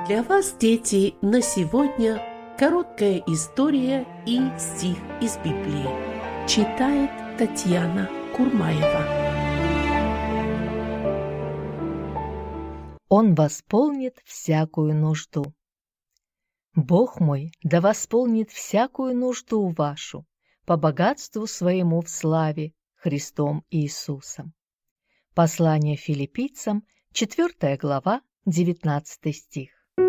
Для вас, дети, на сегодня короткая история и стих из Библии. Читает Татьяна Курмаева. Он восполнит всякую нужду. Бог мой да восполнит всякую нужду вашу по богатству своему в славе Христом Иисусом. Послание Филиппийцам, 4 глава, 19 стих.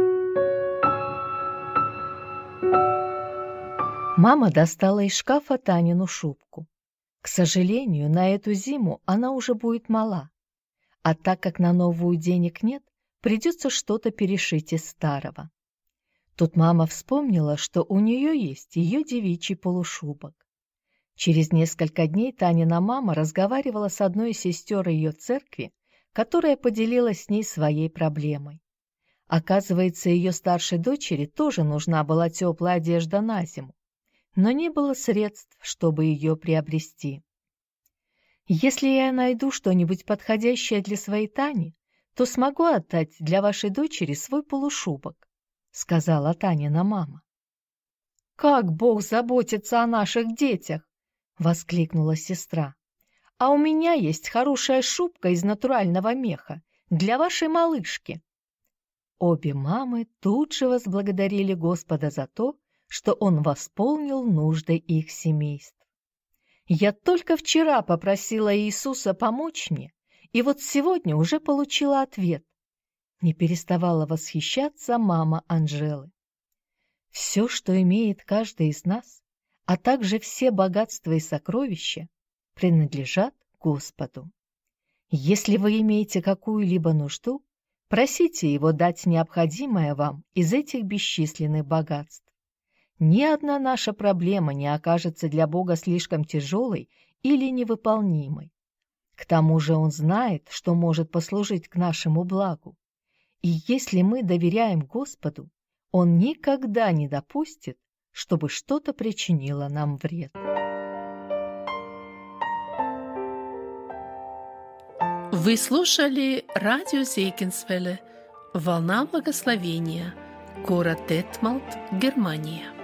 Мама достала из шкафа Танину шубку. К сожалению, на эту зиму она уже будет мала. А так как на новую денег нет, придется что-то перешить из старого. Тут мама вспомнила, что у нее есть ее девичий полушубок. Через несколько дней Танина мама разговаривала с одной из сестер ее церкви, которая поделилась с ней своей проблемой. Оказывается, ее старшей дочери тоже нужна была теплая одежда на зиму, но не было средств, чтобы ее приобрести. «Если я найду что-нибудь подходящее для своей Тани, то смогу отдать для вашей дочери свой полушубок», — сказала Танина мама. «Как Бог заботится о наших детях!» — воскликнула сестра. «А у меня есть хорошая шубка из натурального меха для вашей малышки». Обе мамы тут же возблагодарили Господа за то, что Он восполнил нужды их семейств. «Я только вчера попросила Иисуса помочь мне, и вот сегодня уже получила ответ», — не переставала восхищаться мама Анжелы. Все, что имеет каждый из нас, а также все богатства и сокровища, принадлежат Господу. Если вы имеете какую-либо нужду, просите Его дать необходимое вам из этих бесчисленных богатств. Ни одна наша проблема не окажется для Бога слишком тяжелой или невыполнимой. К тому же Он знает, что может послужить к нашему благу. И если мы доверяем Господу, Он никогда не допустит, чтобы что-то причинило нам вред. Вы слушали радио Зегенсвелле «Волна благословения», город Детмалт, Германия.